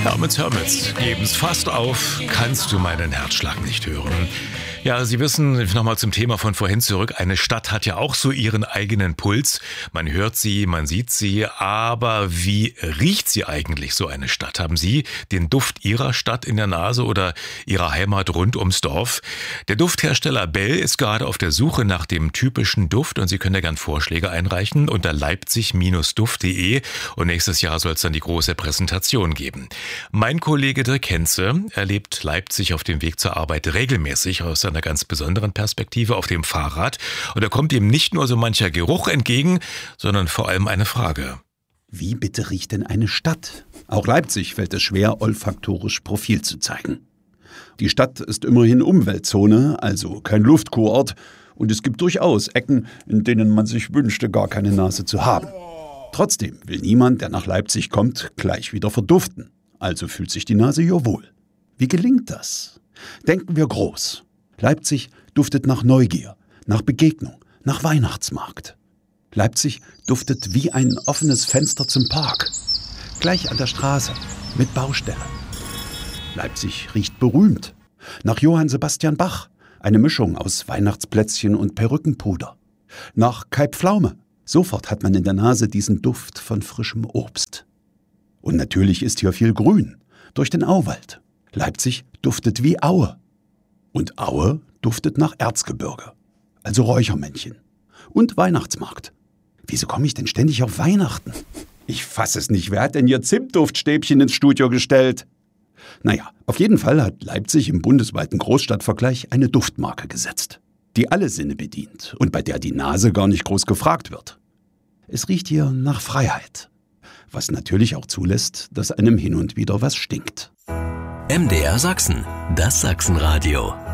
Hermits, geben's fast auf, kannst du meinen Herzschlag nicht hören. Ja, Sie wissen, nochmal zum Thema von vorhin zurück, eine Stadt hat ja auch so ihren eigenen Puls. Man hört sie, man sieht sie, aber wie riecht sie eigentlich, so eine Stadt? Haben Sie den Duft Ihrer Stadt in der Nase oder Ihrer Heimat rund ums Dorf? Der Dufthersteller Bell ist gerade auf der Suche nach dem typischen Duft und Sie können ja gern Vorschläge einreichen unter leipzig-duft.de und nächstes Jahr soll es dann die große Präsentation geben. Mein Kollege Dirk Henze erlebt Leipzig auf dem Weg zur Arbeit regelmäßig aus einer ganz besonderen Perspektive auf dem Fahrrad. Und da kommt ihm nicht nur so mancher Geruch entgegen, sondern vor allem eine Frage. Wie bitte riecht denn eine Stadt? Auch Leipzig fällt es schwer, olfaktorisch Profil zu zeigen. Die Stadt ist immerhin Umweltzone, also kein Luftkurort. Und es gibt durchaus Ecken, in denen man sich wünschte, gar keine Nase zu haben. Trotzdem will niemand, der nach Leipzig kommt, gleich wieder verduften. Also fühlt sich die Nase ja wohl. Wie gelingt das? Denken wir groß. Leipzig duftet nach Neugier, nach Begegnung, nach Weihnachtsmarkt. Leipzig duftet wie ein offenes Fenster zum Park. Gleich an der Straße, mit Baustelle. Leipzig riecht berühmt. Nach Johann Sebastian Bach, eine Mischung aus Weihnachtsplätzchen und Perückenpuder. Nach Kai Pflaume. Sofort hat man in der Nase diesen Duft von frischem Obst. Und natürlich ist hier viel Grün, durch den Auwald. Leipzig duftet wie Aue. Und Aue duftet nach Erzgebirge, also Räuchermännchen. Und Weihnachtsmarkt. Wieso komme ich denn ständig auf Weihnachten? Ich fasse es nicht, wer hat denn hier Zimtduftstäbchen ins Studio gestellt? Naja, auf jeden Fall hat Leipzig im bundesweiten Großstadtvergleich eine Duftmarke gesetzt, die alle Sinne bedient und bei der die Nase gar nicht groß gefragt wird. Es riecht hier nach Freiheit, was natürlich auch zulässt, dass einem hin und wieder was stinkt. MDR Sachsen, das Sachsenradio.